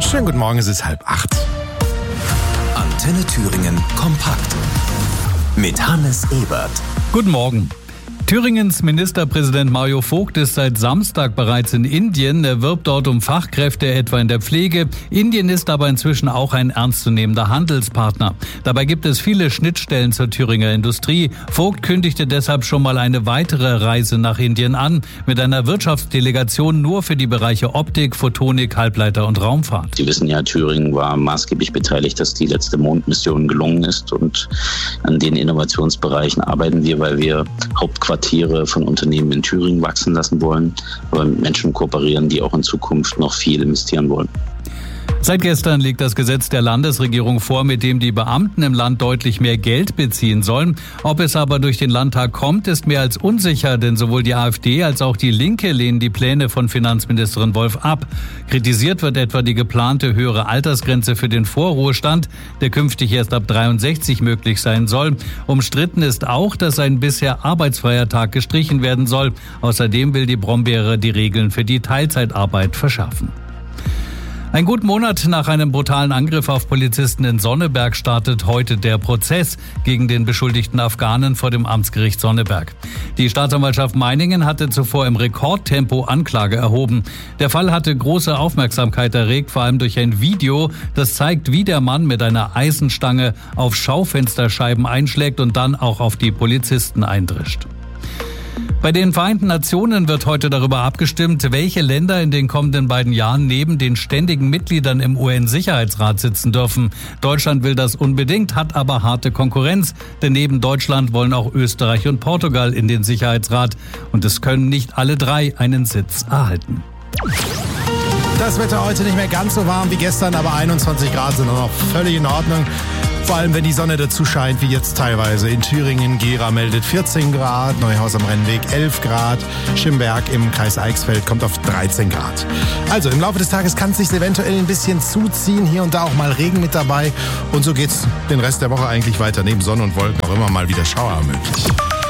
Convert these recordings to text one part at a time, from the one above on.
Schönen guten Morgen, es ist 7:30. Antenne Thüringen kompakt mit Hannes Ebert. Guten Morgen. Thüringens Ministerpräsident Mario Vogt ist seit Samstag bereits in Indien. Er wirbt dort um Fachkräfte, etwa in der Pflege. Indien ist aber inzwischen auch ein ernstzunehmender Handelspartner. Dabei gibt es viele Schnittstellen zur Thüringer Industrie. Vogt kündigte deshalb schon mal eine weitere Reise nach Indien an, mit einer Wirtschaftsdelegation nur für die Bereiche Optik, Photonik, Halbleiter und Raumfahrt. Sie wissen ja, Thüringen war maßgeblich beteiligt, dass die letzte Mondmission gelungen ist. Und an den Innovationsbereichen arbeiten wir, weil wir Hauptquartiere von Unternehmen in Thüringen wachsen lassen wollen, aber mit Menschen kooperieren, die auch in Zukunft noch viel investieren wollen. Seit gestern liegt das Gesetz der Landesregierung vor, mit dem die Beamten im Land deutlich mehr Geld beziehen sollen. Ob es aber durch den Landtag kommt, ist mehr als unsicher, denn sowohl die AfD als auch die Linke lehnen die Pläne von Finanzministerin Wolf ab. Kritisiert wird etwa die geplante höhere Altersgrenze für den Vorruhestand, der künftig erst ab 63 möglich sein soll. Umstritten ist auch, dass ein bisher arbeitsfreier Tag gestrichen werden soll. Außerdem will die Brombeere die Regeln für die Teilzeitarbeit verschärfen. Ein guten Monat nach einem brutalen Angriff auf Polizisten in Sonneberg startet heute der Prozess gegen den beschuldigten Afghanen vor dem Amtsgericht Sonneberg. Die Staatsanwaltschaft Meiningen hatte zuvor im Rekordtempo Anklage erhoben. Der Fall hatte große Aufmerksamkeit erregt, vor allem durch ein Video, das zeigt, wie der Mann mit einer Eisenstange auf Schaufensterscheiben einschlägt und dann auch auf die Polizisten eindrischt. Bei den Vereinten Nationen wird heute darüber abgestimmt, welche Länder in den kommenden beiden Jahren neben den ständigen Mitgliedern im UN-Sicherheitsrat sitzen dürfen. Deutschland will das unbedingt, hat aber harte Konkurrenz, denn neben Deutschland wollen auch Österreich und Portugal in den Sicherheitsrat. Und es können nicht alle drei einen Sitz erhalten. Das Wetter heute nicht mehr ganz so warm wie gestern, aber 21 Grad sind noch völlig in Ordnung. Vor allem, wenn die Sonne dazu scheint, wie jetzt teilweise. In Thüringen, Gera meldet 14 Grad, Neuhaus am Rennweg 11 Grad, Schimberg im Kreis Eichsfeld kommt auf 13 Grad. Also im Laufe des Tages kann es sich eventuell ein bisschen zuziehen, hier und da auch mal Regen mit dabei. Und so geht's den Rest der Woche eigentlich weiter. Neben Sonne und Wolken auch immer mal wieder Schauer möglich.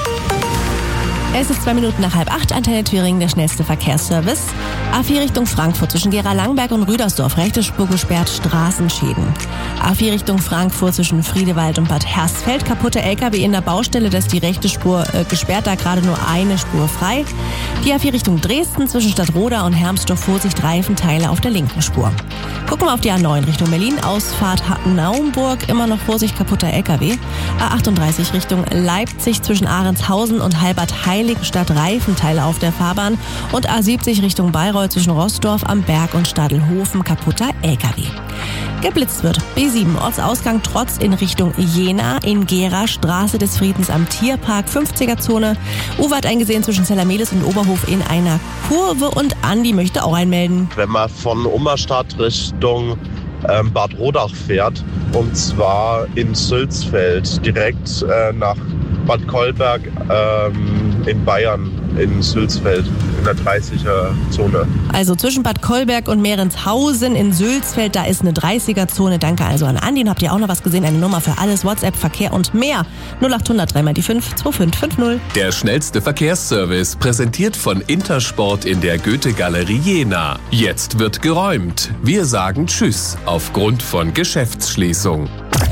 Es ist 2 Minuten nach 7:30, Antenne Thüringen, der schnellste Verkehrsservice. A4 Richtung Frankfurt zwischen Gera-Langberg und Rüdersdorf, rechte Spur gesperrt, Straßenschäden. A4 Richtung Frankfurt zwischen Friedewald und Bad Hersfeld, kaputte LKW in der Baustelle, da ist die rechte Spur gesperrt, da gerade nur eine Spur frei. Die A4 Richtung Dresden zwischen Stadtroda und Hermsdorf, Vorsicht, Reifenteile auf der linken Spur. Gucken wir auf die A9 Richtung Berlin, Ausfahrt Naumburg, immer noch Vorsicht, kaputter LKW. A38 Richtung Leipzig zwischen Ahrentshausen und Halbert-Heiligenstadt, Reifenteile auf der Fahrbahn. Und A70 Richtung Bayreuth zwischen Rossdorf am Berg und Stadelhofen, kaputter LKW. Geblitzt wird B7 Ortsausgang Trotz in Richtung Jena, in Gera, Straße des Friedens am Tierpark, 50er-Zone. Uwe hat eingesehen zwischen Zellermelis und Oberhof in einer Kurve und Andi möchte auch einmelden. Wenn man von Ummerstadt Richtung Bad Rodach fährt, und zwar in Sülzfeld, direkt nach Bad Kolberg in Bayern, in Sülzfeld, in der 30er-Zone. Also zwischen Bad Kolberg und Mehrenshausen in Sülzfeld, da ist eine 30er-Zone. Danke also an Andi. Und habt ihr auch noch was gesehen? Eine Nummer für alles, WhatsApp, Verkehr und mehr. 0800 3 mal die 5 2550. Der schnellste Verkehrsservice, präsentiert von Intersport in der Goethe-Galerie Jena. Jetzt wird geräumt. Wir sagen Tschüss aufgrund von Geschäftsschließung.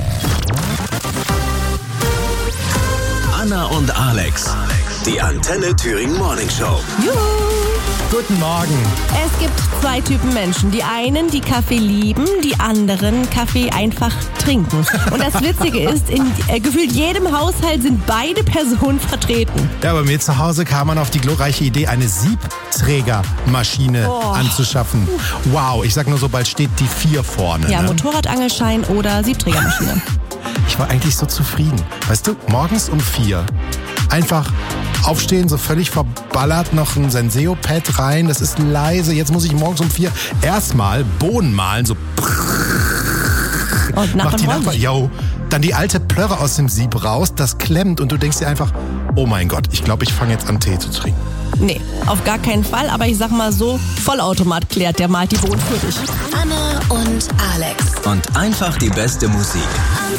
Anna und Alex, die Antenne Thüringen Morning Show. Juhu! Guten Morgen. Es gibt 2 Typen Menschen. Die einen, die Kaffee lieben, die anderen Kaffee einfach trinken. Und das Witzige ist, in gefühlt jedem Haushalt sind beide Personen vertreten. Ja, bei mir zu Hause kam man auf die glorreiche Idee, eine Siebträgermaschine anzuschaffen. Wow, ich sag nur, so bald steht die 4 vorne. Ja, ne? Motorradangelschein oder Siebträgermaschine. Ich war eigentlich so zufrieden. Weißt du, morgens um 4 einfach aufstehen, so völlig verballert, noch ein Senseo-Pad rein, das ist leise. Jetzt muss ich morgens um 4 erstmal Bohnen mahlen, so Und macht die Nachbarn, dann die alte Plörre aus dem Sieb raus, das klemmt und du denkst dir einfach, oh mein Gott, ich glaube, ich fange jetzt an, Tee zu trinken. Nee, auf gar keinen Fall, aber ich sag mal so, Vollautomat klärt, der malt die Bohnen für dich. Anna und Alex. Und einfach die beste Musik.